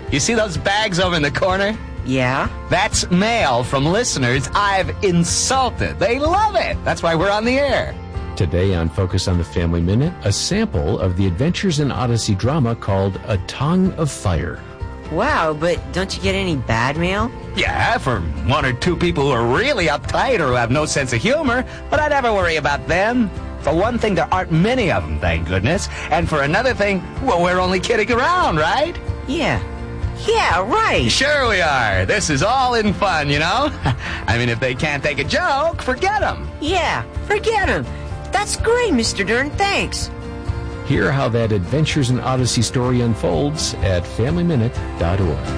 You see those bags over in the corner? Yeah? That's mail from listeners I've insulted. They love it. That's why we're on the air. Today on Focus on the Family Minute, a sample of the Adventures in Odyssey drama called A Tongue of Fire. Wow, but don't you get any bad mail? Yeah, for one or two people who are really uptight or who have no sense of humor, but I never worry about them. For one thing, there aren't many of them, thank goodness. And for another thing, well, we're only kidding around, right? Yeah, right. Sure we are. This is all in fun, you know? I mean, if they can't take a joke, forget them. Yeah, forget them. That's great, Mr. Dern. Thanks. Hear how that Adventures in Odyssey story unfolds at FamilyMinute.org.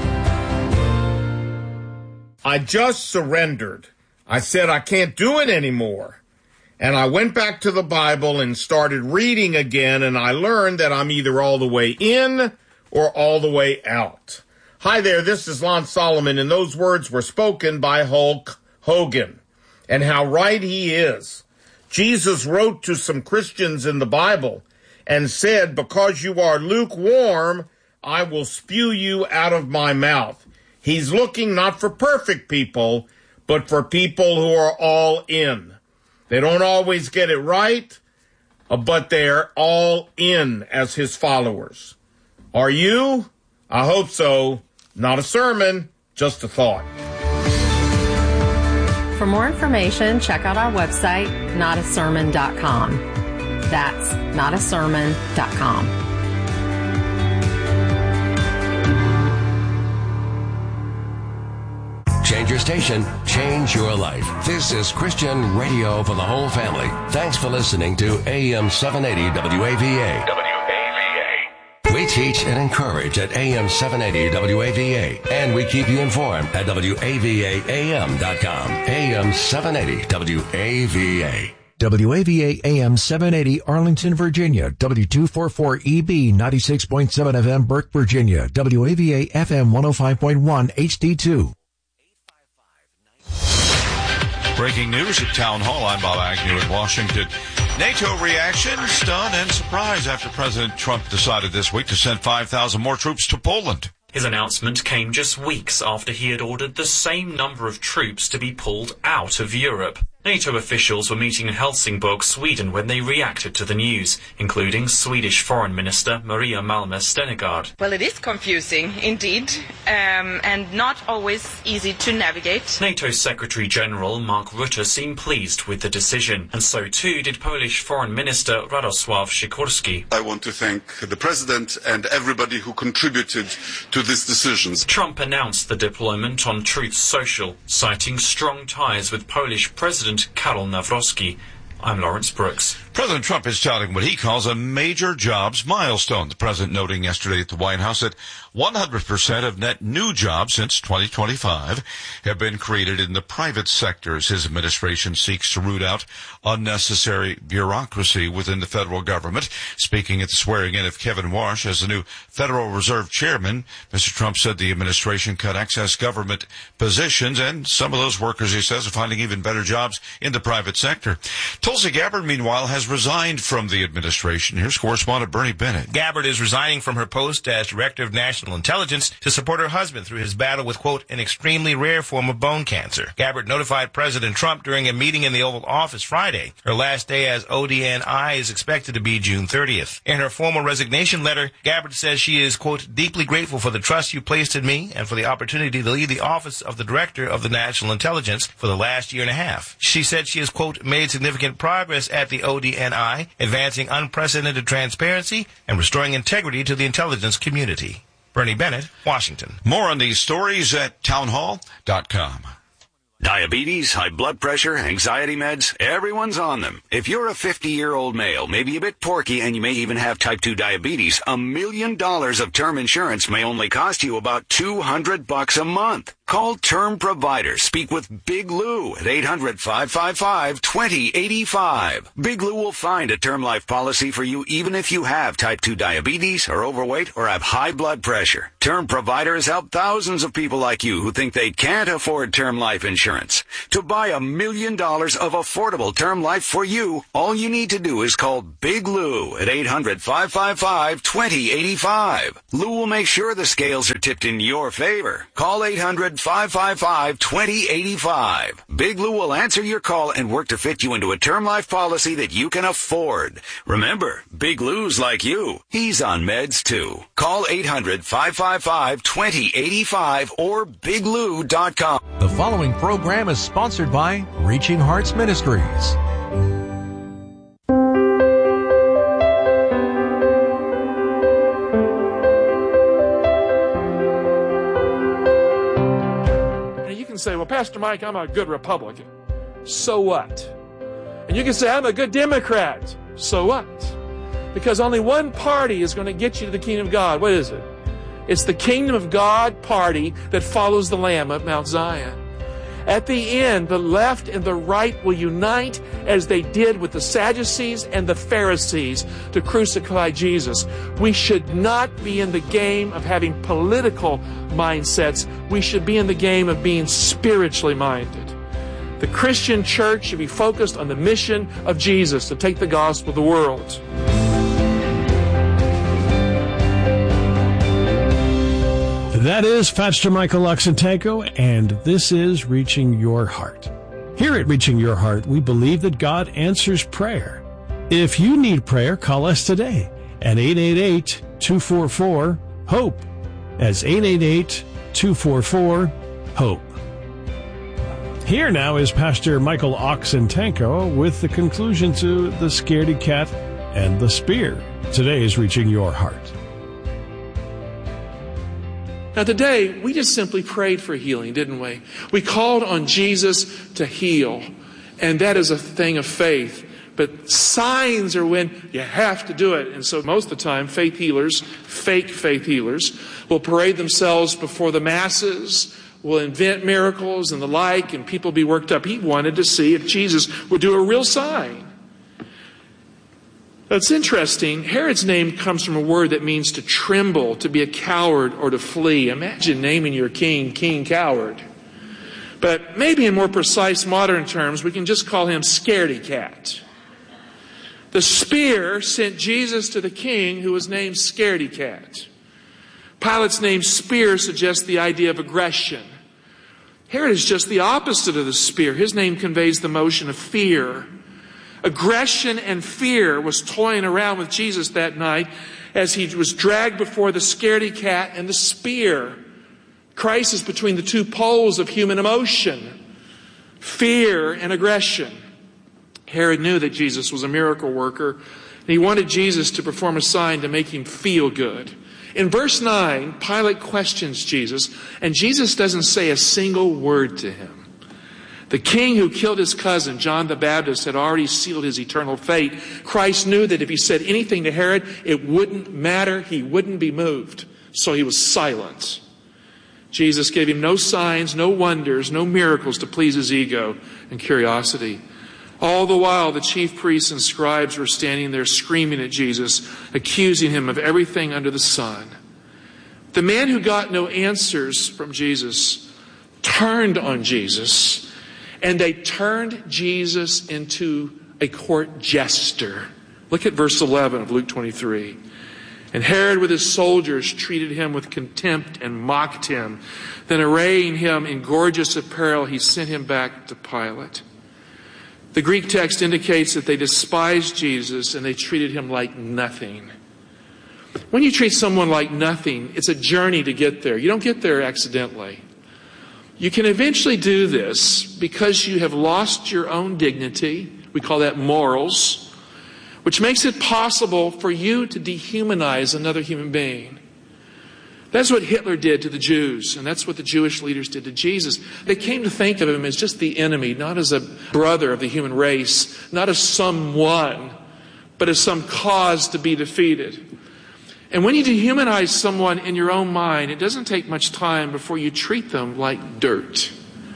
I just surrendered. I said I can't do it anymore. And I went back to the Bible and started reading again, and I learned that I'm either all the way in or all the way out. Hi there, this is Lon Solomon, and those words were spoken by Hulk Hogan. And how right he is. Jesus wrote to some Christians in the Bible and said, because you are lukewarm, I will spew you out of my mouth. He's looking not for perfect people, but for people who are all in. They don't always get it right, but they're all in as his followers. Are you? I hope so. Not a sermon, just a thought. For more information, check out our website, notasermon.com. That's notasermon.com. Change your station, change your life. This is Christian radio for the whole family. Thanks for listening to AM 780 WAVA. We teach and encourage at AM 780 WAVA, and we keep you informed at WAVAAM.com. AM 780 WAVA. WAVA AM 780 Arlington, Virginia. W244EB 96.7 FM Burke, Virginia. WAVA FM 105.1 HD2. Breaking news at Town Hall. I'm Bob Agnew in Washington. NATO reaction, stun and surprise after President Trump decided this week to send 5,000 more troops to Poland. His announcement came just weeks after he had ordered the same number of troops to be pulled out of Europe. NATO officials were meeting in Helsingborg, Sweden, when they reacted to the news, including Swedish Foreign Minister Maria Malmö Stenergard. Well, it is confusing, indeed, and not always easy to navigate. NATO Secretary-General Mark Rutte seemed pleased with the decision, and so too did Polish Foreign Minister Radosław Sikorski. I want to thank the President and everybody who contributed to this decision. Trump announced the deployment on Truth Social, citing strong ties with Polish President Karol Nawrocki. I'm Lawrence Brooks. President Trump is touting what he calls a major jobs milestone. The president noting yesterday at the White House that 100% of net new jobs since 2025 have been created in the private sectors. His administration seeks to root out unnecessary bureaucracy within the federal government. Speaking at the swearing-in of Kevin Warsh as the new Federal Reserve Chairman, Mr. Trump said the administration cut excess government positions, and some of those workers, he says, are finding even better jobs in the private sector. Tulsi Gabbard, meanwhile, has resigned from the administration. Here's correspondent Bernie Bennett. Gabbard is resigning from her post as Director of National Intelligence to support her husband through his battle with, quote, an extremely rare form of bone cancer. Gabbard notified President Trump during a meeting in the Oval Office Friday. Her last day as ODNI is expected to be June 30th. In her formal resignation letter, Gabbard says she is, quote, deeply grateful for the trust you placed in me and for the opportunity to lead the office of the Director of the National Intelligence for the last year and a half. She said she has, quote, made significant progress at the ODNI, advancing unprecedented transparency and restoring integrity to the intelligence community. Bernie Bennett, Washington. More on these stories at townhall.com. Diabetes, high blood pressure, anxiety meds, everyone's on them. If you're a 50-year-old male, maybe a bit porky, and you may even have type 2 diabetes, $1 million of term insurance may only cost you about $200 a month. Call Call Term Provider. Speak with Big Lou at 800-555-2085. Big Lou will find a term life policy for you even if you have type 2 diabetes, are overweight, or have high blood pressure. Term Provider has helped thousands of people like you who think they can't afford term life insurance. To buy $1 million of affordable term life for you, all you need to do is call Big Lou at 800-555-2085. Lou will make sure the scales are tipped in your favor. Call 800-555-2085. Big Lou will answer your call and work to fit you into a term life policy that you can afford. Remember, Big Lou's like you. He's on meds too. Call 800-555-2085 or biglou.com. The following program is sponsored by Reaching Hearts Ministries. You can say, well, Pastor Mike, I'm a good Republican. So what? And you can say, I'm a good Democrat. So what? Because only one party is going to get you to the kingdom of God. What is it? It's the kingdom of God party that follows the Lamb at Mount Zion. At the end, the left and the right will unite as they did with the Sadducees and the Pharisees to crucify Jesus. We should not be in the game of having political mindsets. We should be in the game of being spiritually minded. The Christian church should be focused on the mission of Jesus to take the gospel to the world. That is Pastor Michael Oxentenko, and this is Reaching Your Heart. Here at Reaching Your Heart, we believe that God answers prayer. If you need prayer, call us today at 888-244-HOPE. That's 888-244-HOPE. Here now is Pastor Michael Oxentenko with the conclusion to The Scaredy Cat and the Spear. Today is Reaching Your Heart. Now today, we just simply prayed for healing, didn't we? We called on Jesus to heal, and that is a thing of faith. But signs are when you have to do it. And so most of the time, faith healers, fake faith healers, will parade themselves before the masses, will invent miracles and the like, and people be worked up. He wanted to see if Jesus would do a real sign. It's interesting. Herod's name comes from a word that means to tremble, to be a coward, or to flee. Imagine naming your king, King Coward. But maybe in more precise modern terms, we can just call him Scaredy Cat. The spear sent Jesus to the king who was named Scaredy Cat. Pilate's name Spear suggests the idea of aggression. Herod is just the opposite of the spear. His name conveys the motion of fear. Aggression and fear was toying around with Jesus that night as he was dragged before the Scaredy Cat and the spear. Christ is between the two poles of human emotion, fear and aggression. Herod knew that Jesus was a miracle worker, and he wanted Jesus to perform a sign to make him feel good. In verse 9, Pilate questions Jesus, and Jesus doesn't say a single word to him. The king who killed his cousin, John the Baptist, had already sealed his eternal fate. Christ knew that if he said anything to Herod, it wouldn't matter. He wouldn't be moved. So he was silent. Jesus gave him no signs, no wonders, no miracles to please his ego and curiosity. All the while, the chief priests and scribes were standing there screaming at Jesus, accusing him of everything under the sun. The man who got no answers from Jesus turned on Jesus, and they turned Jesus into a court jester. Look at verse 11 of Luke 23. And Herod with his soldiers treated him with contempt and mocked him. Then arraying him in gorgeous apparel, he sent him back to Pilate. The Greek text indicates that they despised Jesus and they treated him like nothing. When you treat someone like nothing, it's a journey to get there. You don't get there accidentally. You can eventually do this because you have lost your own dignity. We call that morals, which makes it possible for you to dehumanize another human being. That's what Hitler did to the Jews, and that's what the Jewish leaders did to Jesus. They came to think of him as just the enemy, not as a brother of the human race, not as someone, but as some cause to be defeated. And when you dehumanize someone in your own mind, it doesn't take much time before you treat them like dirt.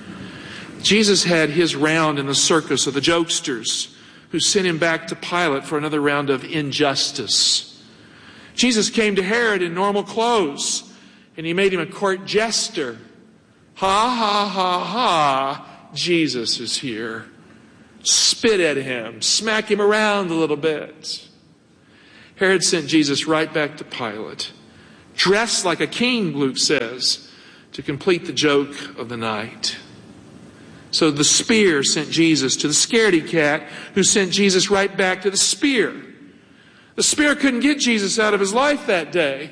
Jesus had his round in the circus of the jokesters who sent him back to Pilate for another round of injustice. Jesus came to Herod in normal clothes, and he made him a court jester. Ha, ha, ha, ha, Jesus is here. Spit at him, smack him around a little bit. Herod sent Jesus right back to Pilate, dressed like a king, Luke says, to complete the joke of the night. So the spear sent Jesus to the scaredy cat, who sent Jesus right back to the spear. The spear couldn't get Jesus out of his life that day.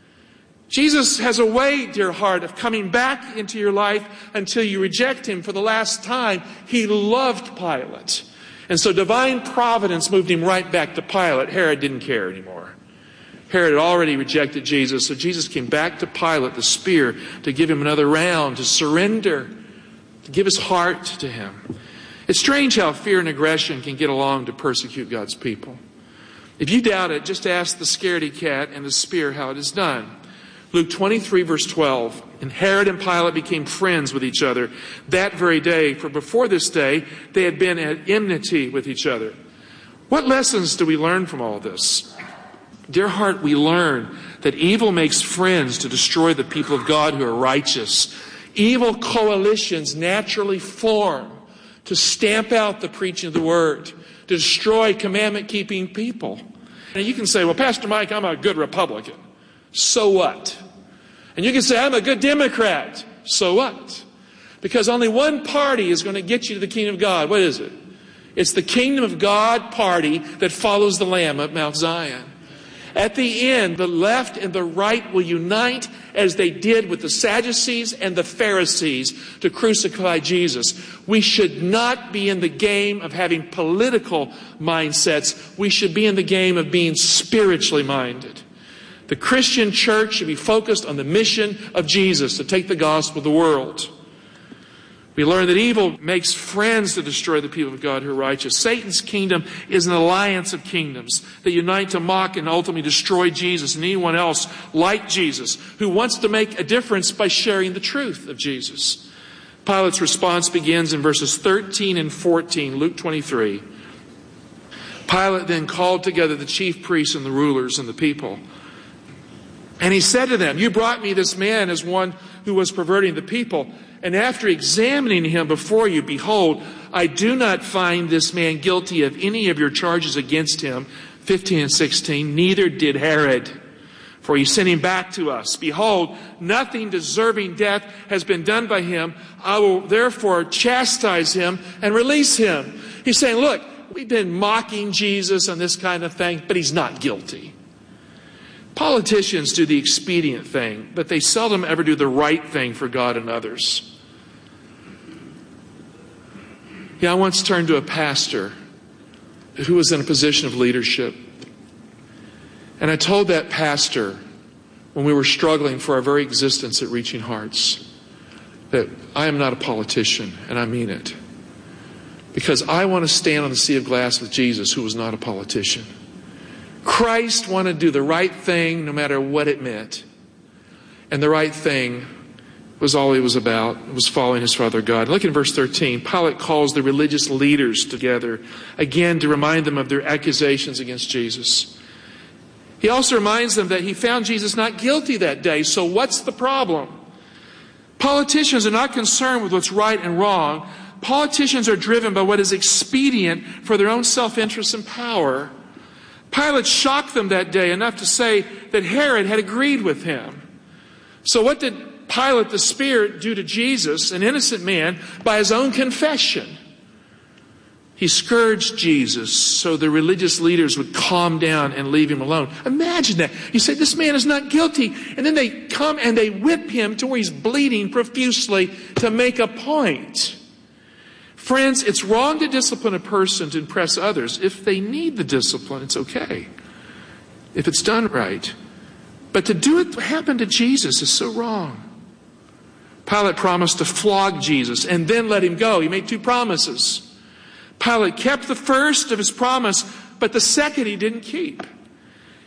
Jesus has a way, dear heart, of coming back into your life until you reject him for the last time. He loved Pilate. And so divine providence moved him right back to Pilate. Herod didn't care anymore. Herod had already rejected Jesus, so Jesus came back to Pilate, the spear, to give him another round, to surrender, to give his heart to him. It's strange how fear and aggression can get along to persecute God's people. If you doubt it, just ask the scaredy cat and the spear how it is done. Luke 23, verse 12. And Herod and Pilate became friends with each other that very day, for before this day they had been at enmity with each other. What lessons do we learn from all this? Dear heart, we learn that evil makes friends to destroy the people of God who are righteous. Evil coalitions naturally form to stamp out the preaching of the word, to destroy commandment-keeping people. And you can say, well, Pastor Mike, I'm a good Republican. So what? And you can say, I'm a good Democrat. So what? Because only one party is going to get you to the kingdom of God. What is it? It's the kingdom of God party that follows the Lamb at Mount Zion. At the end, the left and the right will unite as they did with the Sadducees and the Pharisees to crucify Jesus. We should not be in the game of having political mindsets. We should be in the game of being spiritually minded. The Christian church should be focused on the mission of Jesus to take the gospel to the world. We learn that evil makes friends to destroy the people of God who are righteous. Satan's kingdom is an alliance of kingdoms that unite to mock and ultimately destroy Jesus and anyone else like Jesus who wants to make a difference by sharing the truth of Jesus. Pilate's response begins in verses 13 and 14, Luke 23. Pilate then called together the chief priests and the rulers and the people. And he said to them, you brought me this man as one who was perverting the people. And after examining him before you, behold, I do not find this man guilty of any of your charges against him. 15 and 16, neither did Herod, for he sent him back to us. Behold, nothing deserving death has been done by him. I will therefore chastise him and release him. He's saying, look, we've been mocking Jesus and this kind of thing, but he's not guilty. Politicians do the expedient thing, but they seldom ever do the right thing for God and others. I once turned to a pastor who was in a position of leadership. And I told that pastor, when we were struggling for our very existence at Reaching Hearts, that I am not a politician, and I mean it. Because I want to stand on the sea of glass with Jesus, who was not a politician. Christ wanted to do the right thing no matter what it meant. And the right thing was all he was about. It was following his Father God. Look at verse 13. Pilate calls the religious leaders together again to remind them of their accusations against Jesus. He also reminds them that he found Jesus not guilty that day. So what's the problem? Politicians are not concerned with what's right and wrong. Politicians are driven by what is expedient for their own self-interest and power. Pilate shocked them that day enough to say that Herod had agreed with him. So what did Pilate the Spirit do to Jesus, an innocent man, by his own confession? He scourged Jesus so the religious leaders would calm down and leave him alone. Imagine that. You say, this man is not guilty. And then they come and they whip him to where he's bleeding profusely to make a point. Friends, it's wrong to discipline a person to impress others. If they need the discipline, it's okay, if it's done right. But to do it, what happened to Jesus, is so wrong. Pilate promised to flog Jesus and then let him go. He made two promises. Pilate kept the first of his promise, but the second he didn't keep.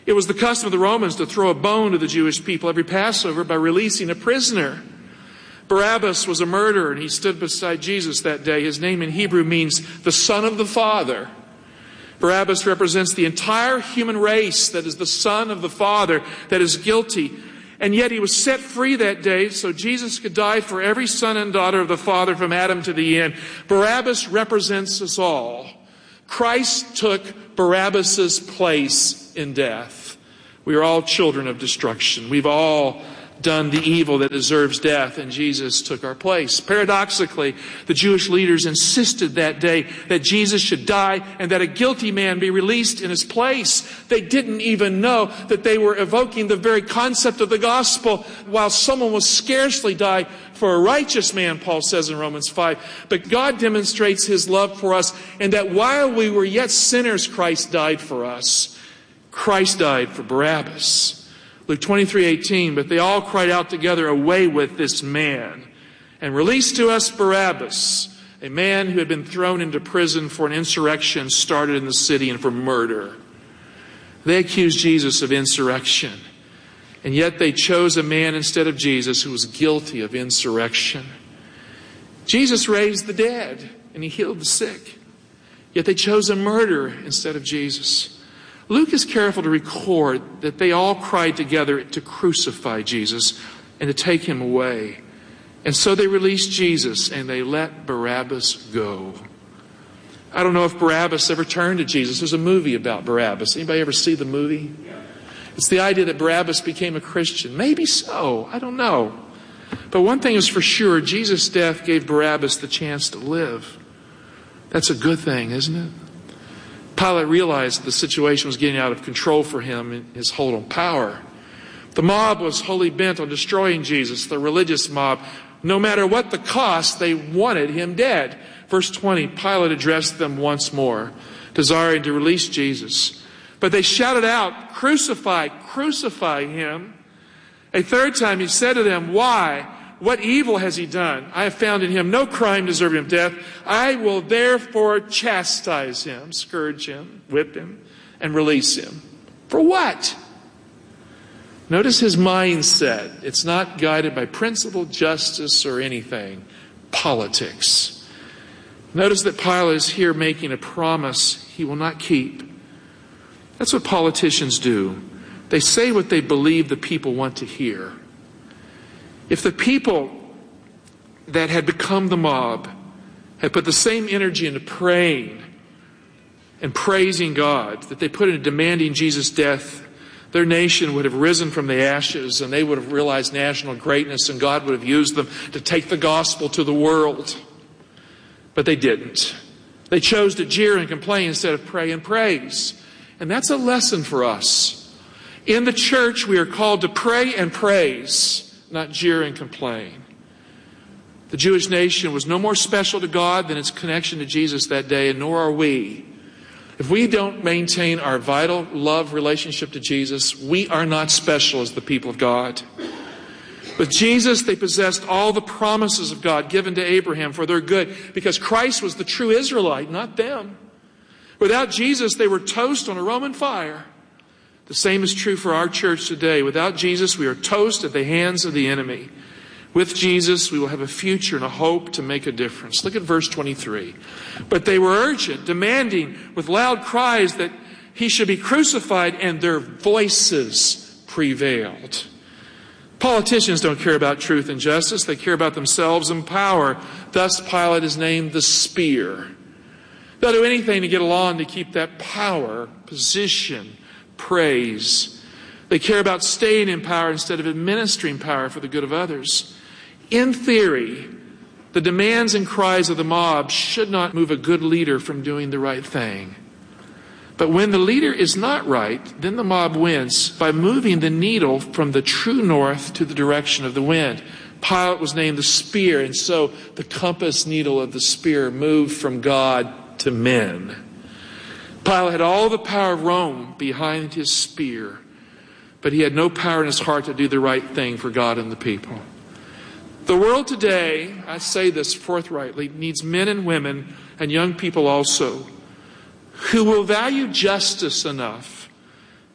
It was the custom of the Romans to throw a bone to the Jewish people every Passover by releasing a prisoner. Barabbas was a murderer, and he stood beside Jesus that day. His name in Hebrew means the Son of the Father. Barabbas represents the entire human race that is the son of the Father, that is guilty. And yet he was set free that day so Jesus could die for every son and daughter of the Father from Adam to the end. Barabbas represents us all. Christ took Barabbas's place in death. We are all children of destruction. We've all done the evil that deserves death, and Jesus took our place. Paradoxically, the Jewish leaders insisted that day that Jesus should die and that a guilty man be released in his place. They didn't even know that they were evoking the very concept of the gospel, while someone will scarcely die for a righteous man, Paul says in Romans 5. But God demonstrates His love for us, and that while we were yet sinners, Christ died for us. Christ died for Barabbas. Luke 23:18, but they all cried out together, away with this man, and released to us Barabbas, a man who had been thrown into prison for an insurrection started in the city and for murder. They accused Jesus of insurrection, and yet they chose a man instead of Jesus who was guilty of insurrection. Jesus raised the dead, and He healed the sick, yet they chose a murderer instead of Jesus. Luke is careful to record that they all cried together to crucify Jesus and to take Him away. And so they released Jesus and they let Barabbas go. I don't know if Barabbas ever turned to Jesus. There's a movie about Barabbas. Anybody ever see the movie? It's the idea that Barabbas became a Christian. Maybe so. I don't know. But one thing is for sure, Jesus' death gave Barabbas the chance to live. That's a good thing, isn't it? Pilate realized the situation was getting out of control for him in his hold on power. The mob was wholly bent on destroying Jesus, the religious mob. No matter what the cost, they wanted Him dead. Verse 20, Pilate addressed them once more, desiring to release Jesus. But they shouted out, crucify, crucify Him. A third time He said to them, why? What evil has He done? I have found in Him no crime deserving of death. I will therefore chastise Him, scourge Him, whip Him, and release Him. For what? Notice his mindset. It's not guided by principle, justice, or anything. Politics. Notice that Pilate is here making a promise he will not keep. That's what politicians do. They say what they believe the people want to hear. If the people that had become the mob had put the same energy into praying and praising God that they put into demanding Jesus' death, their nation would have risen from the ashes and they would have realized national greatness, and God would have used them to take the gospel to the world. But they didn't. They chose to jeer and complain instead of pray and praise. And that's a lesson for us. In the church, we are called to pray and praise, not jeer and complain. The Jewish nation was no more special to God than its connection to Jesus that day, and nor are we. If we don't maintain our vital love relationship to Jesus, we are not special as the people of God. With Jesus, they possessed all the promises of God given to Abraham for their good, because Christ was the true Israelite, not them. Without Jesus, they were toast on a Roman fire. The same is true for our church today. Without Jesus, we are toast at the hands of the enemy. With Jesus, we will have a future and a hope to make a difference. Look at verse 23. But they were urgent, demanding with loud cries that He should be crucified, and their voices prevailed. Politicians don't care about truth and justice. They care about themselves and power. Thus, Pilate is named the spear. They'll do anything to get along to keep that power, position, praise. They care about staying in power instead of administering power for the good of others. In theory, the demands and cries of the mob should not move a good leader from doing the right thing. But when the leader is not right, then the mob wins by moving the needle from the true north to the direction of the wind. Pilate was named the spear, and so the compass needle of the spear moved from God to men. Pilate had all the power of Rome behind his spear, but he had no power in his heart to do the right thing for God and the people. The world today, I say this forthrightly, needs men and women and young people also who will value justice enough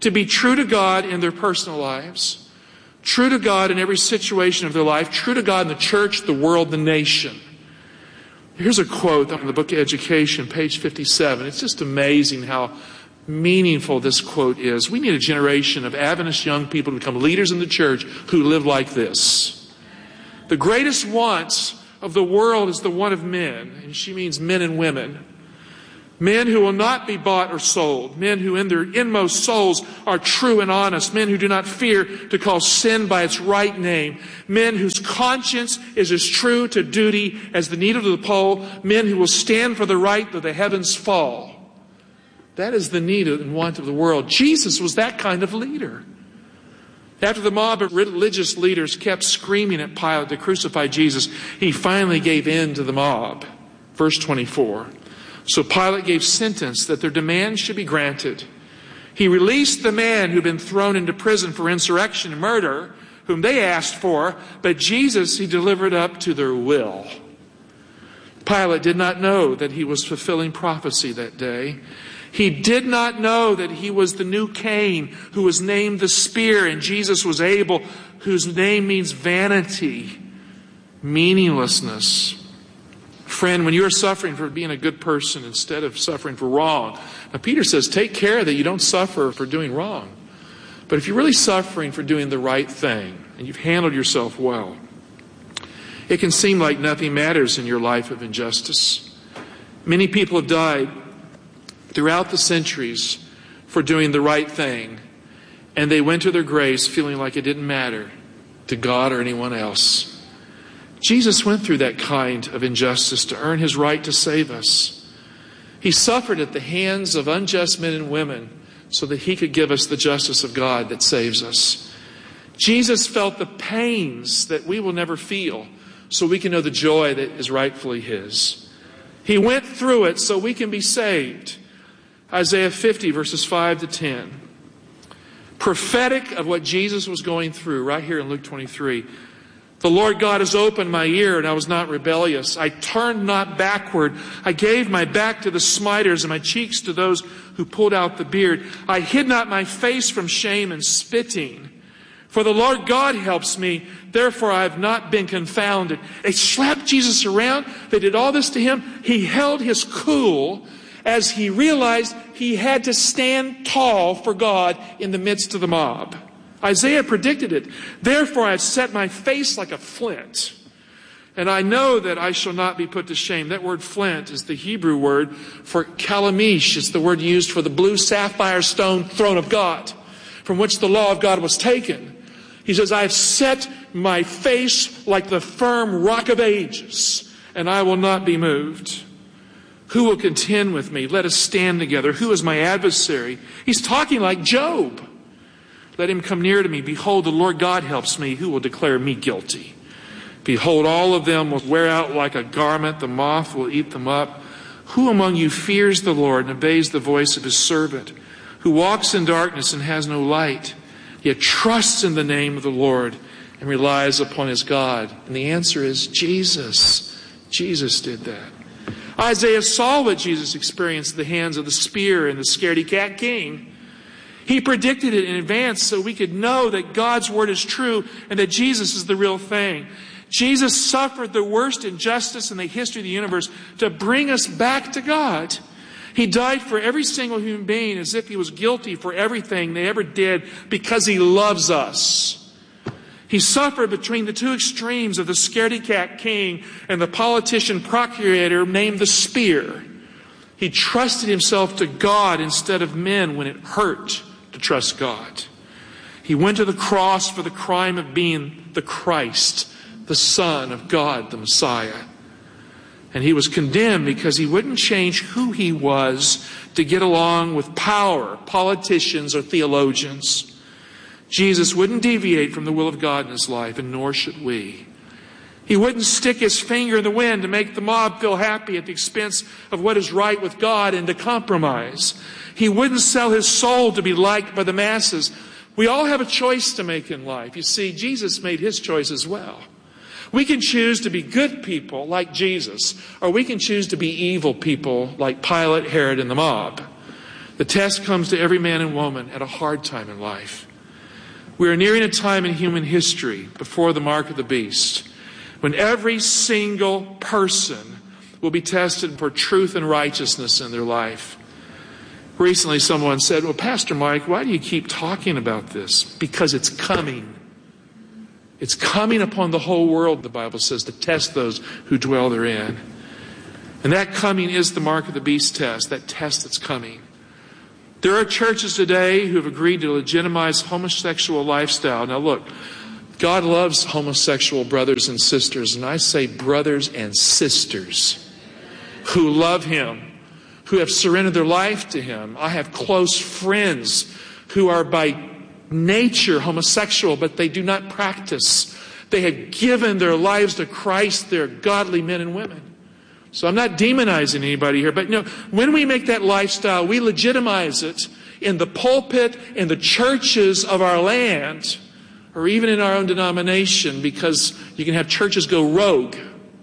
to be true to God in their personal lives, true to God in every situation of their life, true to God in the church, the world, the nation. Here's a quote on the book of Education, page 57. It's just amazing how meaningful this quote is. We need a generation of Adventist young people to become leaders in the church who live like this. The greatest want of the world is the want of men, and she means men and women. Men who will not be bought or sold. Men who in their inmost souls are true and honest. Men who do not fear to call sin by its right name. Men whose conscience is as true to duty as the needle to the pole. Men who will stand for the right though the heavens fall. That is the need and want of the world. Jesus was that kind of leader. After the mob of religious leaders kept screaming at Pilate to crucify Jesus, he finally gave in to the mob. Verse 24. So Pilate gave sentence that their demands should be granted. He released the man who had been thrown into prison for insurrection and murder, whom they asked for, but Jesus he delivered up to their will. Pilate did not know that he was fulfilling prophecy that day. He did not know that he was the new Cain who was named the spear, and Jesus was Abel, whose name means vanity, meaninglessness. Friend, when you're suffering for being a good person instead of suffering for wrong, now Peter says, take care that you don't suffer for doing wrong. But if you're really suffering for doing the right thing, and you've handled yourself well, it can seem like nothing matters in your life of injustice. Many people have died throughout the centuries for doing the right thing, and they went to their graves feeling like it didn't matter to God or anyone else. Jesus went through that kind of injustice to earn his right to save us. He suffered at the hands of unjust men and women so that he could give us the justice of God that saves us. Jesus felt the pains that we will never feel so we can know the joy that is rightfully his. He went through it so we can be saved. Isaiah 50 verses 5 to 10. Prophetic of what Jesus was going through right here in Luke 23. The Lord God has opened my ear, and I was not rebellious. I turned not backward. I gave my back to the smiters and my cheeks to those who pulled out the beard. I hid not my face from shame and spitting. For the Lord God helps me, therefore I have not been confounded. They slapped Jesus around. They did all this to him. He held his cool as he realized he had to stand tall for God in the midst of the mob. Isaiah predicted it. Therefore I have set my face like a flint, and I know that I shall not be put to shame. That word flint is the Hebrew word for kalamish. It's the word used for the blue sapphire stone throne of God, from which the law of God was taken. He says, I have set my face like the firm rock of ages, and I will not be moved. Who will contend with me? Let us stand together. Who is my adversary? He's talking like Job. Let him come near to me. Behold, the Lord God helps me. Who will declare me guilty? Behold, all of them will wear out like a garment. The moth will eat them up. Who among you fears the Lord and obeys the voice of his servant, who walks in darkness and has no light, yet trusts in the name of the Lord and relies upon his God? And the answer is Jesus. Jesus did that. Isaiah saw what Jesus experienced at the hands of the spear and the scaredy-cat king. He predicted it in advance so we could know that God's word is true and that Jesus is the real thing. Jesus suffered the worst injustice in the history of the universe to bring us back to God. He died for every single human being as if he was guilty for everything they ever did because he loves us. He suffered between the two extremes of the scaredy-cat king and the politician procurator named the spear. He trusted himself to God instead of men when it hurt to trust God. He went to the cross for the crime of being the Christ, the Son of God, the Messiah. And he was condemned because he wouldn't change who he was to get along with power, politicians, or theologians. Jesus wouldn't deviate from the will of God in his life, and nor should we. He wouldn't stick his finger in the wind to make the mob feel happy at the expense of what is right with God and to compromise. He wouldn't sell his soul to be liked by the masses. We all have a choice to make in life. You see, Jesus made his choice as well. We can choose to be good people like Jesus, or we can choose to be evil people like Pilate, Herod, and the mob. The test comes to every man and woman at a hard time in life. We are nearing a time in human history before the mark of the beast when every single person will be tested for truth and righteousness in their life. Recently someone said, well, Pastor Mike, why do you keep talking about this? Because it's coming. It's coming upon the whole world, the Bible says, to test those who dwell therein. And that coming is the mark of the beast test, that test that's coming. There are churches today who have agreed to legitimize homosexual lifestyle. Now look, God loves homosexual brothers and sisters, and I say brothers and sisters who love Him, who have surrendered their life to Him. I have close friends who are by nature homosexual, but they do not practice. They have given their lives to Christ. They're godly men and women. So I'm not demonizing anybody here, but when we make that lifestyle, we legitimize it in the pulpit, in the churches of our land, or even in our own denomination, because you can have churches go rogue.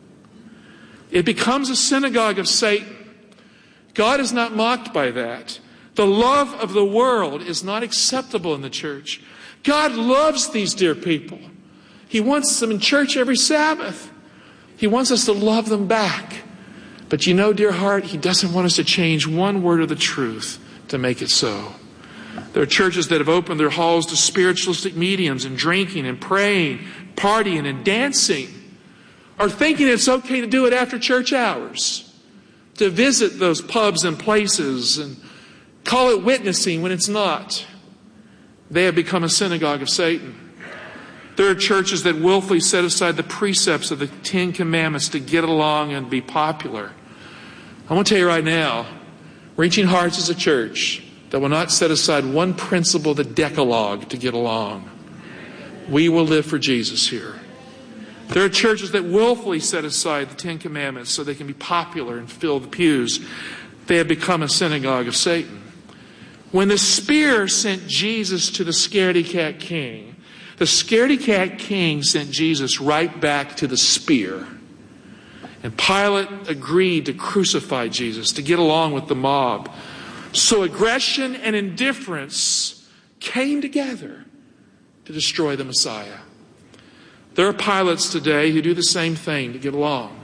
It becomes a synagogue of Satan. God is not mocked by that. The love of the world is not acceptable in the church. God loves these dear people. He wants them in church every Sabbath. He wants us to love them back. But dear heart, He doesn't want us to change one word of the truth to make it so. There are churches that have opened their halls to spiritualistic mediums and drinking and praying, partying and dancing, or thinking it's okay to do it after church hours, to visit those pubs and places and call it witnessing when it's not. They have become a synagogue of Satan. There are churches that willfully set aside the precepts of the Ten Commandments to get along and be popular. I want to tell you right now, Reaching Hearts is a church that will not set aside one principle, the Decalogue, to get along. We will live for Jesus here. There are churches that willfully set aside the Ten Commandments so they can be popular and fill the pews. They have become a synagogue of Satan. When the spear sent Jesus to the scaredy cat king, the scaredy cat king sent Jesus right back to the spear. And Pilate agreed to crucify Jesus, to get along with the mob. So aggression and indifference came together to destroy the Messiah. There are Pilates today who do the same thing to get along.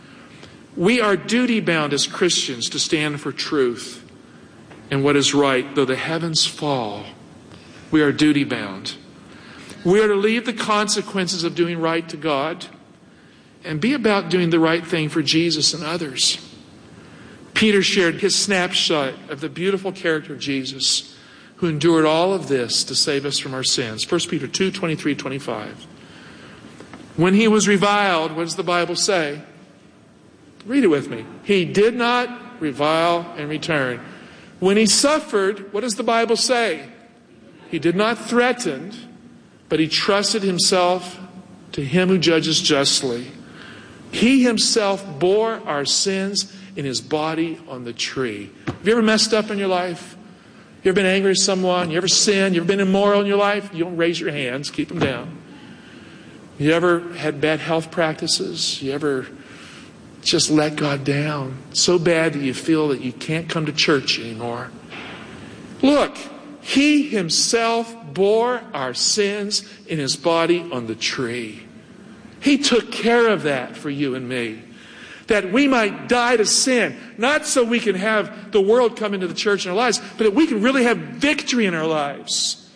We are duty-bound as Christians to stand for truth and what is right. Though the heavens fall, we are duty-bound. We are to leave the consequences of doing right to God and be about doing the right thing for Jesus and others. Peter shared his snapshot of the beautiful character of Jesus, who endured all of this to save us from our sins. 1 Peter 2, 23, 25. When He was reviled, what does the Bible say? Read it with me. He did not revile and return. When He suffered, what does the Bible say? He did not threaten, but He trusted Himself to Him who judges justly. He Himself bore our sins in His body on the tree. Have you ever messed up in your life? You ever been angry with someone? You ever sinned? You ever been immoral in your life? You don't raise your hands. Keep them down. You ever had bad health practices? You ever just let God down so bad that you feel that you can't come to church anymore? Look, He Himself bore our sins in His body on the tree. He took care of that for you and me, that we might die to sin, not so we can have the world come into the church in our lives, but that we can really have victory in our lives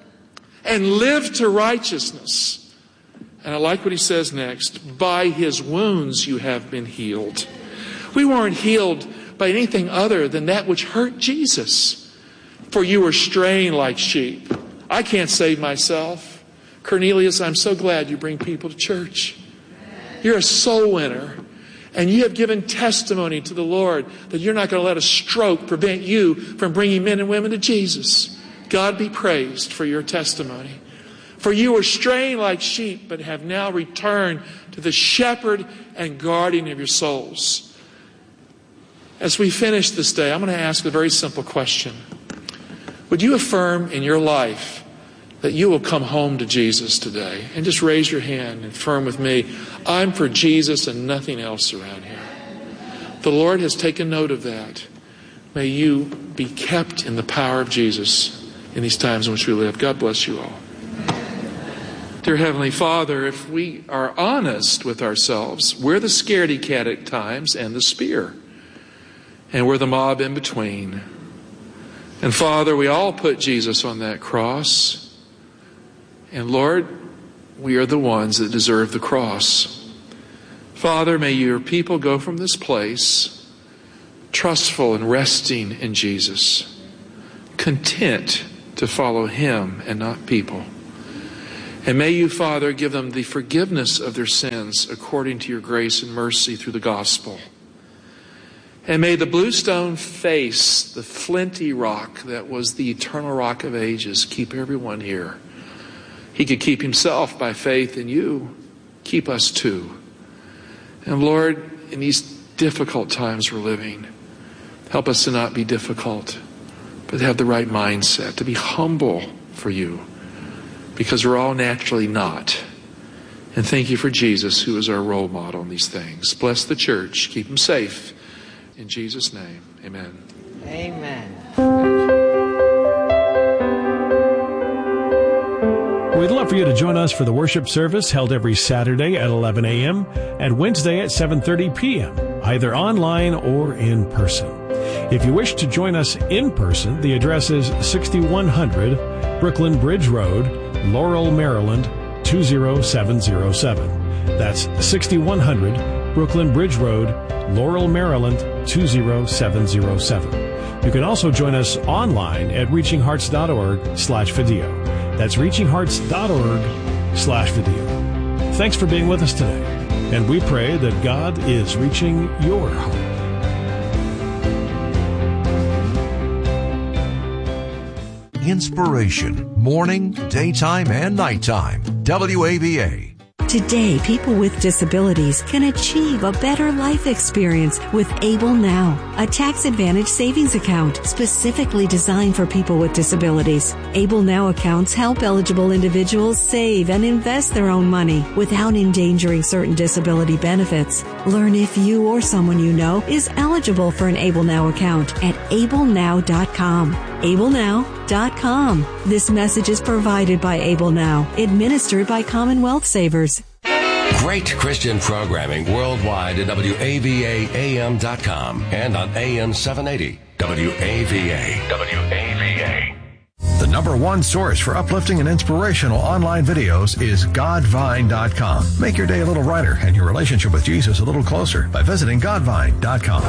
and live to righteousness. And I like what He says next. By His wounds you have been healed. We weren't healed by anything other than that which hurt Jesus. For you were straying like sheep. I can't save myself. Cornelius, I'm so glad you bring people to church. You're a soul winner. And you have given testimony to the Lord that you're not going to let a stroke prevent you from bringing men and women to Jesus. God be praised for your testimony. For you were straying like sheep, but have now returned to the shepherd and guardian of your souls. As we finish this day, I'm going to ask a very simple question. Would you affirm in your life that you will come home to Jesus today? And just raise your hand and affirm with me, I'm for Jesus and nothing else around here. The Lord has taken note of that. May you be kept in the power of Jesus in these times in which we live. God bless you all. Dear Heavenly Father, if we are honest with ourselves, we're the scaredy cat at times and the spear. And we're the mob in between. And Father, we all put Jesus on that cross. And Lord, we are the ones that deserve the cross. Father, may your people go from this place trustful and resting in Jesus, content to follow him and not people. And may you, Father, give them the forgiveness of their sins according to your grace and mercy through the gospel. And may the bluestone face, the flinty rock that was the eternal rock of ages, keep everyone here. He could keep himself by faith in you. Keep us too. And Lord, in these difficult times we're living, help us to not be difficult, but to have the right mindset, to be humble for you. Because we're all naturally not. And thank you for Jesus, who is our role model in these things. Bless the church. Keep them safe. In Jesus' name, amen. Amen. We'd love for you to join us for the worship service held every Saturday at 11 a.m. and Wednesday at 7:30 p.m., either online or in person. If you wish to join us in person, the address is 6100 Brooklyn Bridge Road, Laurel, Maryland, 20707. That's 6100 Brooklyn Bridge Road, Laurel, Maryland, 20707. You can also join us online at reachinghearts.org/video. That's reachinghearts.org/video. Thanks for being with us today, and we pray that God is reaching your heart. Inspiration, morning, daytime, and nighttime. WAVA. Today, people with disabilities can achieve a better life experience with Able Now, a tax-advantaged savings account specifically designed for people with disabilities. Able Now accounts help eligible individuals save and invest their own money without endangering certain disability benefits. Learn if you or someone you know is eligible for an Able Now account at ablenow.com. ablenow.com. This message is provided by Able Now, administered by Commonwealth Savers. Great Christian programming worldwide at WAVAAM.com and on AM 780 WAVA. WAVA. The number one source for uplifting and inspirational online videos is Godvine.com. Make your day a little brighter and your relationship with Jesus a little closer by visiting Godvine.com.